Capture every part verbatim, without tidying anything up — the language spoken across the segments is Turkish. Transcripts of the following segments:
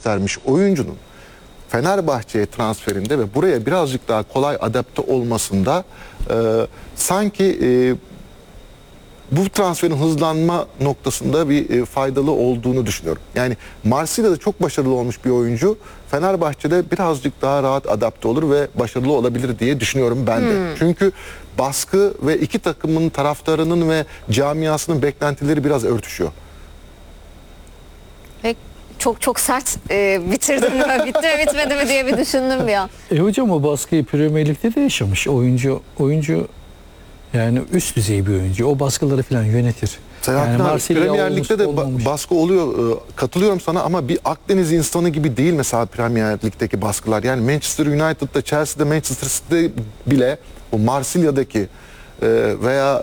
göstermiş oyuncunun Fenerbahçe'ye transferinde ve buraya birazcık daha kolay adapte olmasında e, sanki e, bu transferin hızlanma noktasında bir e, faydalı olduğunu düşünüyorum. Yani Marsilya'da çok başarılı olmuş bir oyuncu Fenerbahçe'de birazcık daha rahat adapte olur ve başarılı olabilir diye düşünüyorum ben de. Hmm. Çünkü baskı ve iki takımın taraftarının ve camiasının beklentileri biraz örtüşüyor. Peki. Çok çok sert e, bitirdim mi, bitti mi bitmedi mi diye bir düşündüm ya. E hocam o baskıyı Premier Lig'de de yaşamış. Oyuncu oyuncu yani üst düzey bir oyuncu. O baskıları falan yönetir. Yani Premier Lig'de de olmamış. Baskı oluyor. Katılıyorum sana ama bir Akdeniz insanı gibi değil mesela Premier Lig'deki baskılar. Yani Manchester United'da, Chelsea'de, Manchester City'de bile o Marsilya'daki veya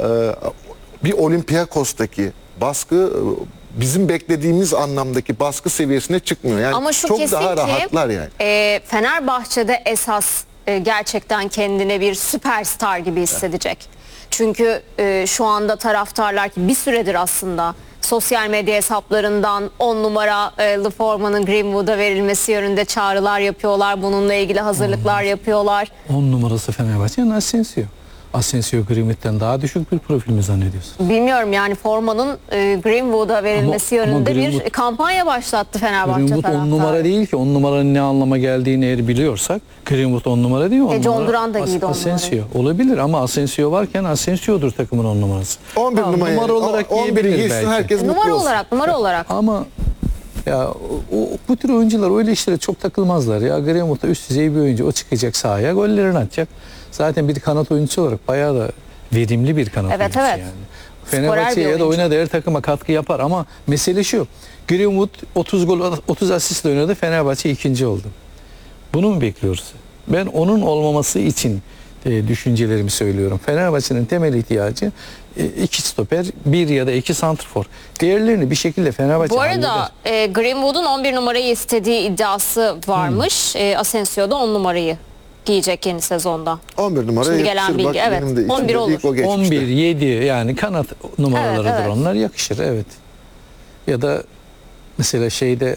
bir Olympiakos'taki baskı bizim beklediğimiz anlamdaki baskı seviyesine çıkmıyor. Yani ama şu çok kesin daha ki, rahatlar yani. E, Fenerbahçe'de esas e, gerçekten kendine bir süperstar gibi hissedecek. Evet. Çünkü e, şu anda taraftarlar ki bir süredir aslında sosyal medya hesaplarından on numaralı formanın Greenwood'a verilmesi yönünde çağrılar yapıyorlar. Bununla ilgili hazırlıklar on, yapıyorlar. on numarası Fenerbahçe'nin Asensio. Asensio Greenwood'den daha düşük bir profil mi zannediyorsun? Bilmiyorum yani formanın e, Greenwood'a verilmesi ama, yönünde ama Greenwood, bir kampanya başlattı Fenerbahçe Greenwood taraftarı. on numara değil ki. on numaranın ne anlama geldiğini eğer biliyorsak Greenwood on numara değil. E, John Duran da giydi on Asensio olabilir ama Asensio varken Asensio'dur takımın on numarası. on bir ha, numara, numara olarak on biri giysin herkes e, numara olarak numara olarak. Ama ya o, bu tür oyuncular öyle işlere çok takılmazlar ya. Greenwood'da üst düzey bir oyuncu. O çıkacak sahaya, gollerini atacak. Zaten bir kanat oyuncusu olarak bayağı da verimli bir kanat evet, oyuncusu evet. yani. Fenerbahçe'ye ya da oynadığı her takıma katkı yapar ama mesele şu. Greenwood otuz gol otuz asistle oynadı. Fenerbahçe ikinci oldu. Bunu mu bekliyoruz? Ben onun olmaması için e, düşüncelerimi söylüyorum. Fenerbahçe'nin temel ihtiyacı e, iki stoper, bir ya da iki santrfor. Diğerlerini bir şekilde Fenerbahçe Bu arada e, Greenwood'un on bir numarayı istediği iddiası varmış. Hmm. E, Asensio da on numarayı giyecek yeni sezonda. on bir numara Şimdi gelen bilgi. Evet. on bir olur. on bir, yedi yani kanat numaralarıdır evet, evet. Onlar yakışır evet. Ya da mesela şeyde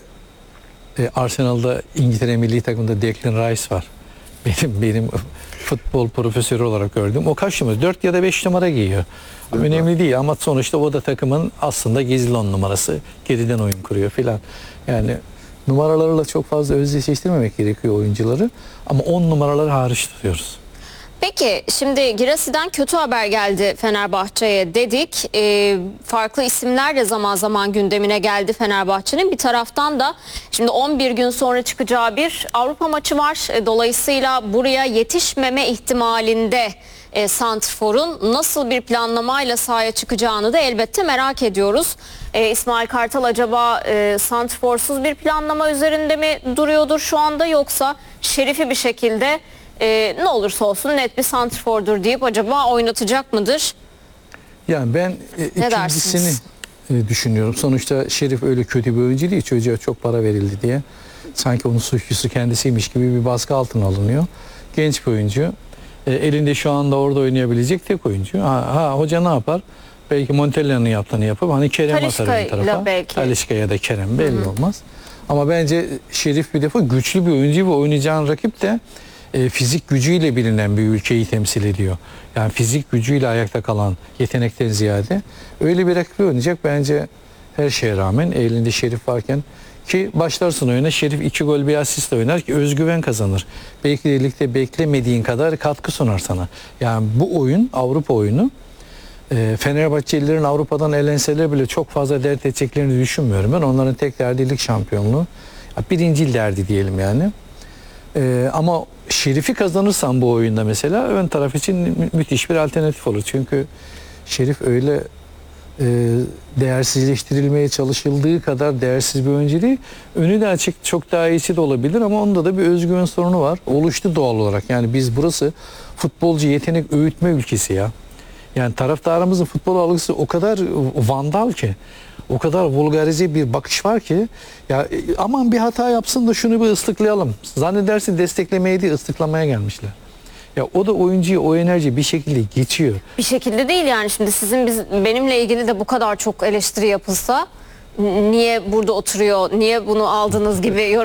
e, Arsenal'da İngiltere milli takımında Declan Rice var. Benim benim futbol profesörü olarak gördüm. O kaç numara? dört ya da beş numara giyiyor. Değil önemli mi? Değil ama sonuçta o da takımın aslında gizli on numarası. Geriden oyun kuruyor filan. Yani numaralarla çok fazla özdeşleştirmemek gerekiyor oyuncuları. Ama on numaraları hariç tutuyoruz. Peki şimdi Girassi'den kötü haber geldi Fenerbahçe'ye dedik. E, farklı isimler de zaman zaman gündemine geldi Fenerbahçe'nin. Bir taraftan da şimdi on bir gün sonra çıkacağı bir Avrupa maçı var. E, dolayısıyla buraya yetişmeme ihtimalinde e, santrforun nasıl bir planlamayla sahaya çıkacağını da elbette merak ediyoruz. E, İsmail Kartal acaba e, santrforsuz bir planlama üzerinde mi duruyordur şu anda yoksa Şerif'i bir şekilde Ee, ne olursa olsun net bir santrfordur deyip acaba oynatacak mıdır? Yani ben e, ikincisini e, düşünüyorum. Sonuçta Şerif öyle kötü bir oyuncu değil. Çocuğa çok para verildi diye. Sanki onun suçlusu kendisiymiş gibi bir baskı altına alınıyor. Genç bir oyuncu. E, elinde şu anda orada oynayabilecek tek oyuncu. Ha, ha hoca ne yapar? Belki Montella'nın yaptığını yapıp hani Kerem atar bir tarafa. Talisca ya da Kerem belli Hı-hı. olmaz. Ama bence Şerif bir defa güçlü bir oyuncu ve oynayacağın rakip de E, fizik gücüyle bilinen bir ülkeyi temsil ediyor. Yani fizik gücüyle ayakta kalan yetenekten ziyade öyle bir rakip oynayacak bence her şeye rağmen elinde Şerif varken ki başlarsın oyuna Şerif iki gol bir asistle oynar ki özgüven kazanır. Belki de ligde beklemediğin kadar katkı sunar sana. Yani bu oyun Avrupa oyunu e, Fenerbahçelilerin Avrupa'dan elenseler bile çok fazla dert edeceklerini düşünmüyorum. Ben onların tek derdi lig şampiyonluğu. Birincil derdi diyelim yani. Ee, ama Şerif'i kazanırsan bu oyunda mesela ön taraf için mü müthiş bir alternatif olur. Çünkü Şerif öyle e, değersizleştirilmeye çalışıldığı kadar değersiz bir oyuncu değil. Önü de açık çok daha iyisi de olabilir ama onda da bir özgüven sorunu var. Oluştu doğal olarak. Yani biz burası futbolcu yetenek öğütme ülkesi ya. Yani taraftarımızın futbol algısı o kadar vandal ki. O kadar vulgarize bir bakış var ki ya aman bir hata yapsın da şunu bir ıslıklayalım. Zannedersin desteklemeye değil ıslıklamaya gelmişler. Ya o da oyuncuya o enerji bir şekilde geçiyor. Bir şekilde değil yani şimdi sizin biz benimle ilgili de bu kadar çok eleştiri yapılsa niye burada oturuyor, niye bunu aldınız gibi yorum